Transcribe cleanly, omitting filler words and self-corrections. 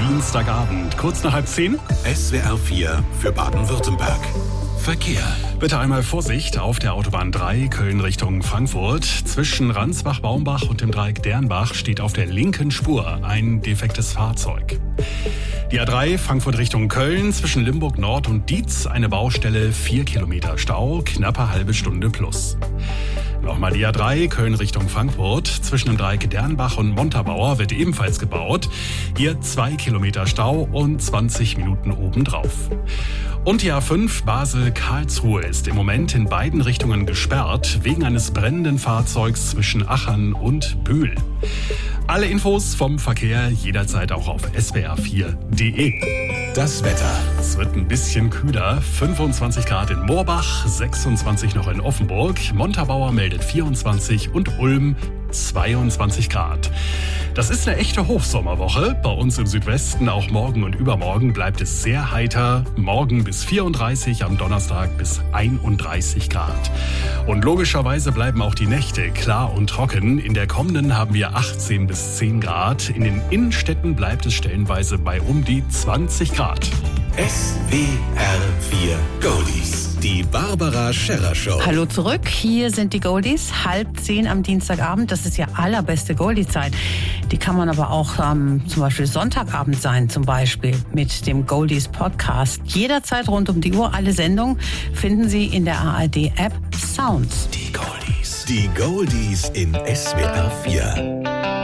Dienstagabend, kurz nach 9:30. SWR 4 für Baden-Württemberg. Verkehr. Bitte einmal Vorsicht auf der Autobahn 3 Köln Richtung Frankfurt. Zwischen Ransbach-Baumbach und dem Dreieck Dernbach steht auf der linken Spur ein defektes Fahrzeug. Die A3 Frankfurt Richtung Köln, zwischen Limburg Nord und Dietz eine Baustelle, 4 Kilometer Stau, knappe halbe Stunde plus. Nochmal die A3 Köln Richtung Frankfurt, zwischen dem Dreieck Dernbach und Montabaur wird ebenfalls gebaut. Hier 2 Kilometer Stau und 20 Minuten obendrauf. Und die A5 Basel-Karlsruhe ist im Moment in beiden Richtungen gesperrt, wegen eines brennenden Fahrzeugs zwischen Achern und Bühl. Alle Infos vom Verkehr jederzeit auch auf swr4.de. Das Wetter. Es wird ein bisschen kühler. 25 Grad in Moorbach, 26 noch in Offenburg. Montabaur meldet 24 und Ulm 22 Grad. Das ist eine echte Hochsommerwoche. Bei uns im Südwesten auch morgen und übermorgen bleibt es sehr heiter. Morgen bis 34, am Donnerstag bis 31 Grad. Und logischerweise bleiben auch die Nächte klar und trocken. In der kommenden haben wir 18 bis 10 Grad. In den Innenstädten bleibt es stellenweise bei um die 20 Grad. SWR 4 Goldies. Die Barbara Scherrer Show. Hallo zurück, hier sind die Goldies, 9:30 am Dienstagabend. Das ist ja allerbeste Goldie-Zeit. Die kann man aber auch zum Beispiel Sonntagabend sein, zum Beispiel mit dem Goldies Podcast. Jederzeit rund um die Uhr. Alle Sendungen finden Sie in der ARD-App Sounds. Die Goldies. Die Goldies in SWR 4.